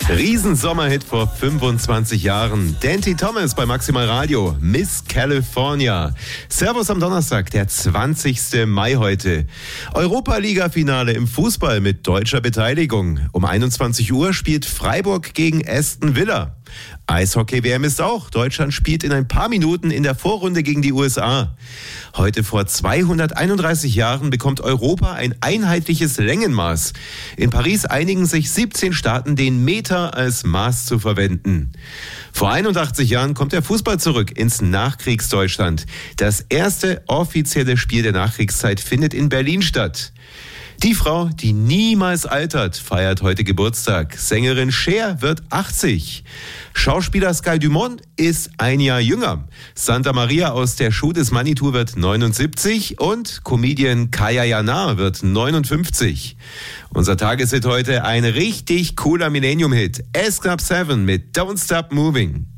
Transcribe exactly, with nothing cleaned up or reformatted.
Riesensommerhit vor fünfundzwanzig Jahren. Danty Thomas bei Maximal Radio. Miss California. Servus am Donnerstag, der zwanzigsten Mai heute. Europa-Liga-Finale im Fußball mit deutscher Beteiligung. Um einundzwanzig Uhr spielt Freiburg gegen Aston Villa. Eishockey-W M ist auch. Deutschland spielt in ein paar Minuten in der Vorrunde gegen die U S A. Heute vor zweihunderteinunddreißig Jahren bekommt Europa ein einheitliches Längenmaß. In Paris einigen sich siebzehn Staaten, den Meter als Maß zu verwenden. Vor einundachtzig Jahren kommt der Fußball zurück ins Nachkriegsdeutschland. Das erste offizielle Spiel der Nachkriegszeit findet in Berlin statt. Die Frau, die niemals altert, feiert heute Geburtstag. Sängerin Cher wird achtzig. Schauspieler Sky Dumont ist ein Jahr jünger. Santa Maria aus der Schuh des Manitou wird neunundsiebzig und Comedian Kaya Jana wird neunundfünfzig. Unser Tageshit heute ein richtig cooler Millennium-Hit. S-Club sieben mit Don't Stop Moving.